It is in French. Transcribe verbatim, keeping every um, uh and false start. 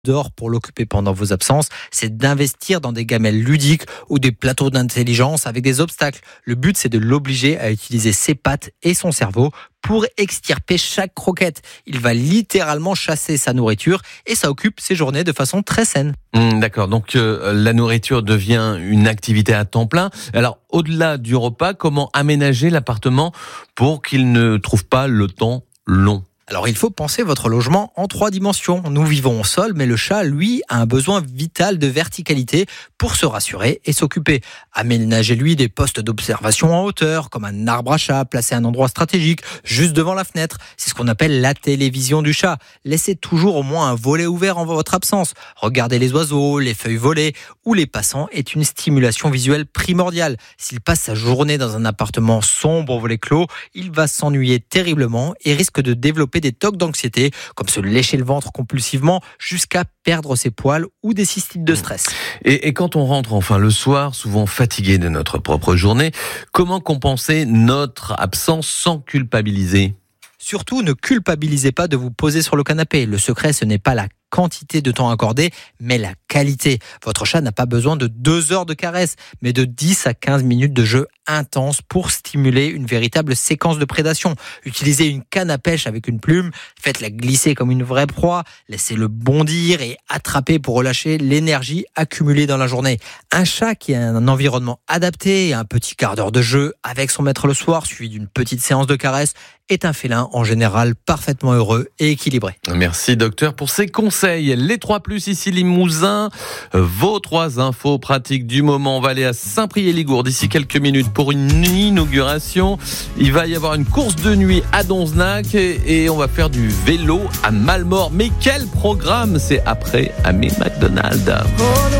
d'or pour l'occuper pendant vos absences, c'est d'investir dans des gamelles ludiques ou des plateaux d'intelligence avec des obstacles. Le but, c'est de l'obliger à utiliser ses pattes et son cerveau pour extirper chaque croquette. Il va littéralement chasser sa nourriture et ça occupe ses journées de façon très saine. Mmh, d'accord, donc euh, la nourriture devient une activité à temps plein. Alors, au-delà du repas, comment aménager l'appartement pour qu'il ne trouve pas le temps long ? Alors il faut penser votre logement en trois dimensions. Nous vivons au sol, mais le chat, lui, a un besoin vital de verticalité pour se rassurer et s'occuper. Aménagez-lui des postes d'observation en hauteur, comme un arbre à chat placé à un endroit stratégique, juste devant la fenêtre. C'est ce qu'on appelle la télévision du chat. Laissez toujours au moins un volet ouvert en votre absence. Regardez les oiseaux, les feuilles volées ou les passants est une stimulation visuelle primordiale. S'il passe sa journée dans un appartement sombre aux volets clos, il va s'ennuyer terriblement et risque de développer des tocs d'anxiété, comme se lécher le ventre compulsivement jusqu'à perdre ses poils ou des cystites de stress. Et, et quand on rentre enfin le soir, souvent fatigué de notre propre journée, comment compenser notre absence sans culpabiliser ? Surtout, ne culpabilisez pas de vous poser sur le canapé. Le secret, ce n'est pas la quantité de temps accordé, mais la qualité. Votre chat n'a pas besoin de deux heures de caresses, mais de dix à quinze minutes de jeu intense pour stimuler une véritable séquence de prédation. Utilisez une canne à pêche avec une plume, faites-la glisser comme une vraie proie, laissez-le bondir et attraper pour relâcher l'énergie accumulée dans la journée. Un chat qui a un environnement adapté et un petit quart d'heure de jeu avec son maître le soir, suivi d'une petite séance de caresses, est un félin en général parfaitement heureux et équilibré. Merci docteur pour ces conseils. Les trois plus ici Limousin, vos trois infos pratiques du moment. On va aller à Saint-Priest-Ligourde d'ici quelques minutes pour une inauguration. Il va y avoir une course de nuit à Donzenac et on va faire du vélo à Malmort. Mais quel programme! C'est après Amy Macdonald.